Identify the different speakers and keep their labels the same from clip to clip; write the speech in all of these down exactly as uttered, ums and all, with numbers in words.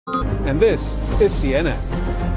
Speaker 1: And this is C N N.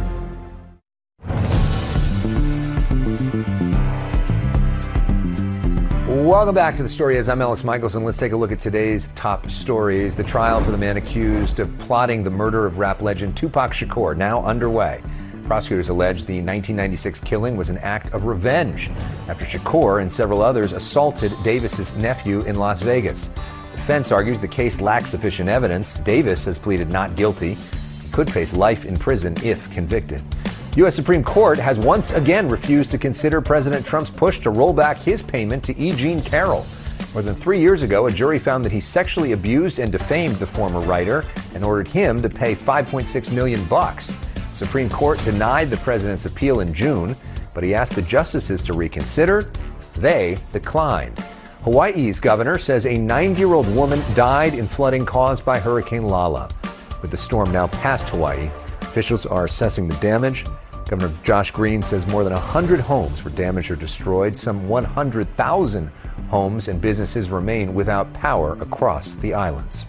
Speaker 2: Welcome back to The Story Is. I'm Alex Michelson. Let's take a look at today's top stories. The trial for the man accused of plotting the murder of rap legend Tupac Shakur now underway. Prosecutors allege the nineteen ninety-six killing was an act of revenge after Shakur and several others assaulted Davis's nephew in Las Vegas. The defense argues the case lacks sufficient evidence. Davis has pleaded not guilty. He could face life in prison if convicted. U S Supreme Court has once again refused to consider President Trump's push to roll back his payment to E. Jean Carroll. More than three years ago, a jury found that he sexually abused and defamed the former writer and ordered him to pay five point six million bucks. The Supreme Court denied the president's appeal in June, but he asked the justices to reconsider. They declined. Hawaii's governor says a ninety-year-old woman died in flooding caused by Hurricane Lala. With the storm now past Hawaii, officials are assessing the damage. Governor Josh Green says more than one hundred homes were damaged or destroyed. Some one hundred thousand homes and businesses remain without power across the islands.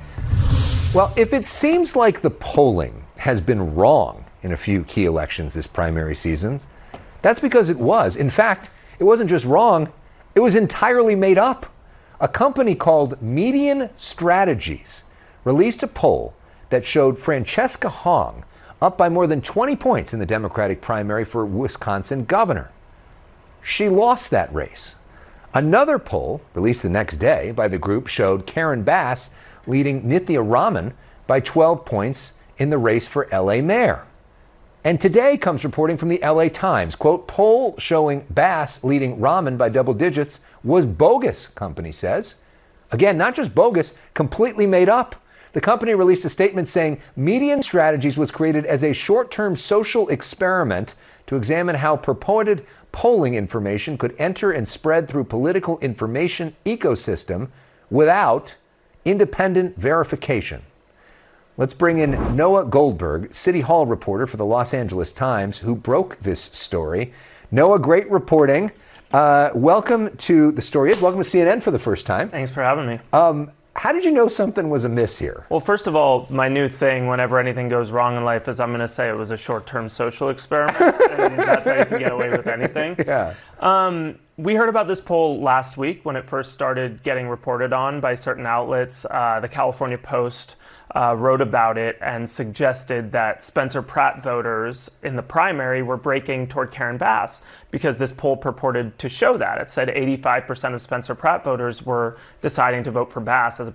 Speaker 2: Well, if it seems like the polling has been wrong in a few key elections this primary season, that's because it was. In fact, it wasn't just wrong, it was entirely made up. A company called Median Strategies released a poll that showed Francesca Hong up by more than twenty points in the Democratic primary for Wisconsin governor. She lost that race. Another poll, released the next day by the group, showed Karen Bass leading Nithya Raman by twelve points in the race for L A mayor. And today comes reporting from the L A Times, quote, poll showing Bass leading Raman by double digits was bogus, company says. Again, not just bogus, completely made up. The company released a statement saying Median Strategies was created as a short-term social experiment to examine how purported polling information could enter and spread through political information ecosystem without independent verification. Let's bring in Noah Goldberg, City Hall reporter for the Los Angeles Times, who broke this story. Noah, great reporting. Uh, welcome to The Story Is. Welcome to C N N for the first time.
Speaker 3: Thanks for having me.
Speaker 2: Um, How did you know something was amiss here?
Speaker 3: Well, first of all, my new thing whenever anything goes wrong in life is I'm going to say it was a short-term social experiment, and that's how you can get away with anything.
Speaker 2: Yeah.
Speaker 3: Um, we heard about this poll last week when it first started getting reported on by certain outlets. Uh, the California Post uh, wrote about it and suggested that Spencer Pratt voters in the primary were breaking toward Karen Bass because this poll purported to show that. It said eighty-five percent of Spencer Pratt voters were deciding to vote for Bass as